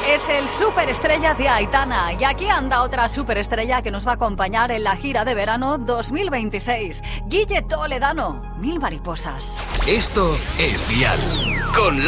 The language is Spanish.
Es el superestrella de Aitana. Y aquí anda otra superestrella que nos va a acompañar en la gira de verano 2026. Guille Toledano, Mil mariposas. Esto es Dial. Con